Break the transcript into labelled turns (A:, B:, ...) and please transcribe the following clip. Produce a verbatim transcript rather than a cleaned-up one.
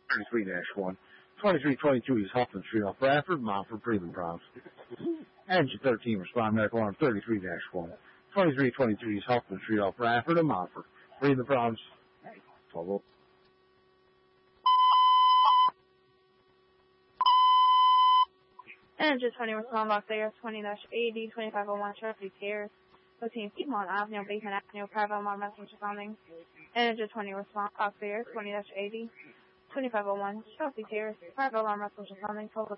A: thirty-three dash one. twenty-three twenty-two East Huffman Street off Bradford, Montford, breathing problems. Engine thirteen, respond medical alarm thirty-three dash one. twenty-three twenty-two East Huffman Street off Bradford and Montford, breathing problems. twelve.
B: Engine twenty, respond box A S twenty dash eighty, twenty-five oh one, Chelsea Terrace, located Piedmont Avenue, Basement Avenue, private alarm message responding. Engine twenty, respond box A S twenty dash eighty, twenty-five oh one, Chelsea Terrace, private alarm message responding, total